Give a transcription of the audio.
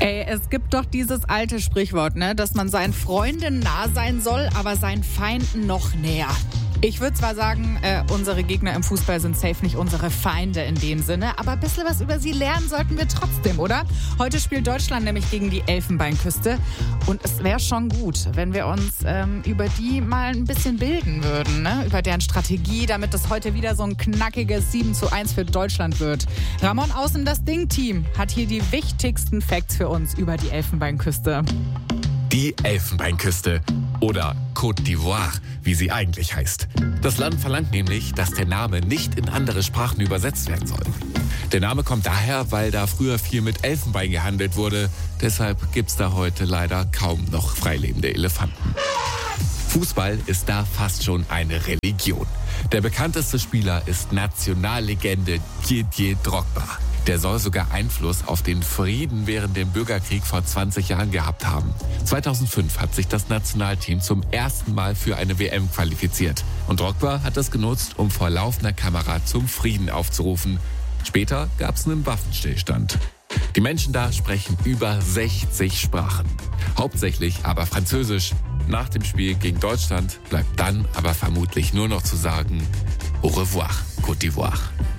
Ey, es gibt doch dieses alte Sprichwort, ne, dass man seinen Freunden nah sein soll, aber seinen Feinden noch näher. Ich würde zwar sagen, unsere Gegner im Fußball sind safe nicht unsere Feinde in dem Sinne, aber ein bisschen was über sie lernen sollten wir trotzdem, oder? Heute spielt Deutschland nämlich gegen die Elfenbeinküste und es wäre schon gut, wenn wir uns über die mal ein bisschen bilden würden, ne? Über deren Strategie, damit das heute wieder so ein knackiges 7:1 für Deutschland wird. Ramon Außen, das Ding-Team, hat hier die wichtigsten Facts für uns über die Elfenbeinküste. Die Elfenbeinküste oder Côte d'Ivoire, wie sie eigentlich heißt. Das Land verlangt nämlich, dass der Name nicht in andere Sprachen übersetzt werden soll. Der Name kommt daher, weil da früher viel mit Elfenbein gehandelt wurde. Deshalb gibt's da heute leider kaum noch freilebende Elefanten. Fußball ist da fast schon eine Religion. Der bekannteste Spieler ist Nationallegende Didier Drogba. Der soll sogar Einfluss auf den Frieden während dem Bürgerkrieg vor 20 Jahren gehabt haben. 2005 hat sich das Nationalteam zum ersten Mal für eine WM qualifiziert. Und Drogba hat das genutzt, um vor laufender Kamera zum Frieden aufzurufen. Später gab es einen Waffenstillstand. Die Menschen da sprechen über 60 Sprachen. Hauptsächlich aber Französisch. Nach dem Spiel gegen Deutschland bleibt dann aber vermutlich nur noch zu sagen: Au revoir, Côte d'Ivoire.